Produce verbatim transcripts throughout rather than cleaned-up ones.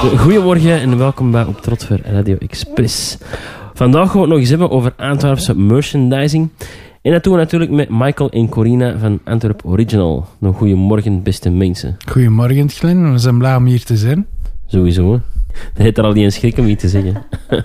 Goedemorgen en welkom bij Op Trotver Radio Express. Vandaag gaan we het nog eens hebben over Antwerpse merchandising. En dat doen we natuurlijk met Michael en Corina van Antwerp Original. Nog goedemorgen, beste mensen. Goedemorgen, Glenn. We zijn blij om hier te zijn. Sowieso, hè. Dat heeft er al niet eens schrik om iets te zeggen.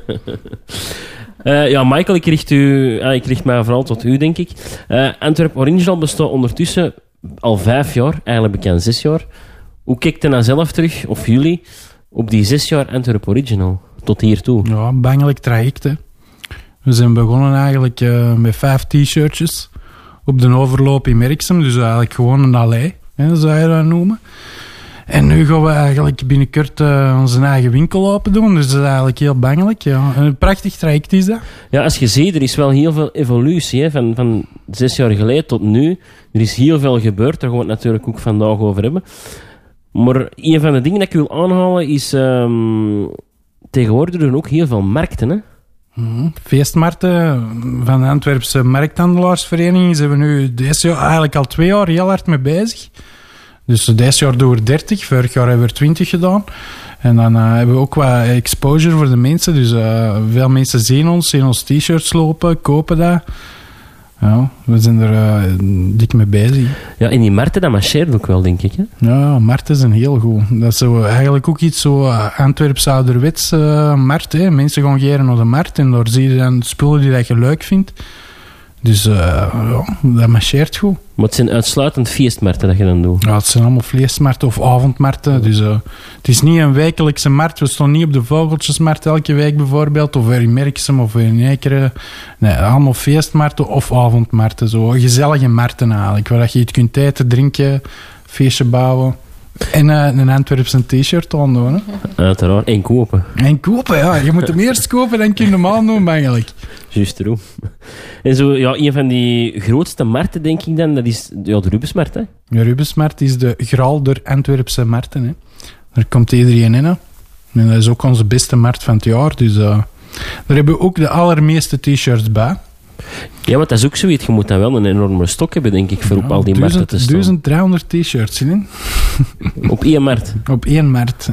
uh, ja, Michael, ik richt, u, uh, ik richt mij vooral tot u, denk ik. Uh, Antwerp Original bestaat ondertussen al vijf jaar, eigenlijk bekend zes jaar. Hoe kijkt u nou zelf terug, of jullie, op die zes jaar Antwerp Original, tot hiertoe? Ja, een bangelijk traject, hè. We zijn begonnen eigenlijk uh, met vijf t-shirtjes op de overloop in Merksem, dus eigenlijk gewoon een allei, hè, zou je dat noemen. En nu gaan we eigenlijk binnenkort uh, onze eigen winkel open doen, dus dat is eigenlijk heel bangelijk. Ja. Een prachtig traject is dat. Ja, als je ziet, er is wel heel veel evolutie, hè, van, van zes jaar geleden tot nu. Er is heel veel gebeurd, daar gaan we het natuurlijk ook vandaag over hebben. Maar een van de dingen dat ik wil aanhalen is... Um, tegenwoordig doen ook heel veel markten, hè? Mm-hmm. Feestmarkten van de Antwerpse Markthandelaarsvereniging zijn we nu deze jaar eigenlijk al twee jaar heel hard mee bezig. Dus deze jaar doen we dertig, vorig jaar hebben we er twintig gedaan. En dan uh, hebben we ook wat exposure voor de mensen. Dus uh, veel mensen zien ons, zien ons t-shirts lopen, kopen dat. Ja, we zijn er uh, dik mee bezig. Ja, en die markten, dat marcheert ook wel, denk ik, hè? Ja, markten zijn heel goed. Dat is zo, eigenlijk ook iets zo uh, Antwerpse ouderwets uh, markt. Hè. Mensen gaan geren naar de markt en daar zie je dan spullen die dat je leuk vindt. Dus uh, ja, dat marcheert goed. Maar het zijn uitsluitend feestmarkten dat je dan doet? Ja, het zijn allemaal vleesmarkten of avondmarkten. Ja. Dus uh, het is niet een wekelijkse markt. We staan niet op de Vogeltjesmarkt elke week bijvoorbeeld. Of in Merksem of in Ekeren. Nee, allemaal feestmarkten of avondmarkten. Zo gezellige markten eigenlijk. Waar je iets kunt eten, drinken, feestje bouwen. En uh, een Antwerpse t-shirt aandoen. Hè. Uiteraard. En kopen. En kopen, ja. Je moet hem eerst kopen, dan kun je hem aandoen, eigenlijk. Juist erom. En zo, ja, een van die grootste markten, denk ik dan, dat is ja, de Rubensmarkt, hè? De Rubensmarkt is de Graal der Antwerpse markten, hè. Daar komt iedereen in, hè. En dat is ook onze beste markt van het jaar, dus uh, daar hebben we ook de allermeeste t-shirts bij. Ja, want dat is ook zoiets. Je moet dan wel een enorme stok hebben, denk ik, voor ja, op al die duizend, markten te staan. duizend driehonderd t-shirts in. Op één markt? Op één markt.